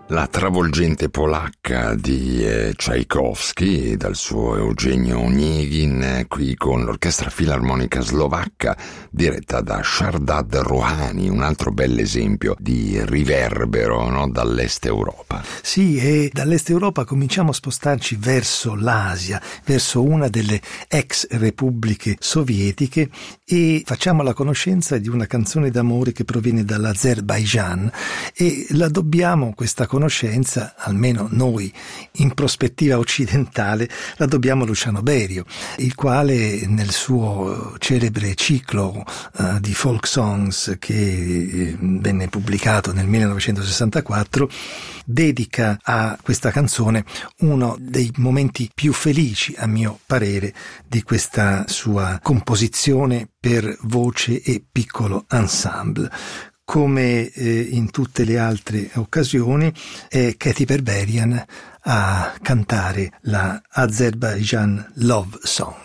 La travolgente polacca di Tchaikovsky, dal suo Eugenio Onegin, qui con l'Orchestra Filarmonica Slovacca, diretta da Shardad Rouhani, un altro bell'esempio di riverbero, no? Dall'Est Europa. Sì, e dall'Est Europa cominciamo a spostarci verso l'Asia, verso una delle ex repubbliche sovietiche, e facciamo la conoscenza di una canzone d'amore che proviene dall'Azerbaigian, e la dobbiamo, questa conoscenza, almeno noi in prospettiva occidentale, la dobbiamo a Luciano Berio, il quale nel suo celebre ciclo di folk songs che venne pubblicato nel 1964 dedica a questa canzone uno dei momenti più felici, a mio parere, di questa sua composizione per voce e piccolo ensemble. Come in tutte le altre occasioni è Katy Berberian a cantare la Azerbaijan Love Song.